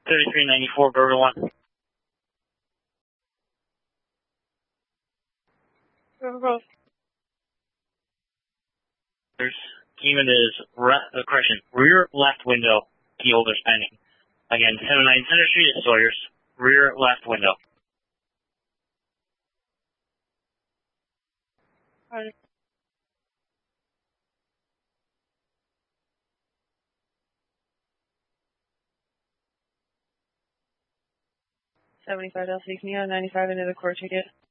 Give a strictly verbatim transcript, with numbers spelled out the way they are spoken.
thirty-three ninety-four, Burger one. Burger. Keyman is, re- uh, correction, rear left window, key holder pending. Again, seventy-nine Center Street is Sawyer's, rear left window. Alright. seventy-five L C, can you have ninety-five into the court ticket?